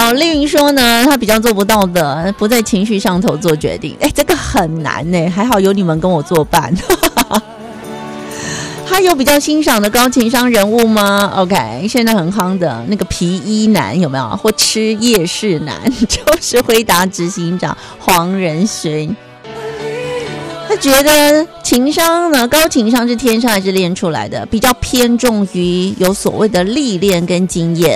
好，丽云说呢，他比较做不到的，不在情绪上头做决定。这个很难呢，还好有你们跟我作伴。他有比较欣赏的高情商人物吗 ？OK， 现在很夯的那个皮衣男有没有？或吃夜市男，就是辉达执行长黄仁勋。他觉得情商呢，高情商是天生还是练出来的？比较偏重于有所谓的历练跟经验。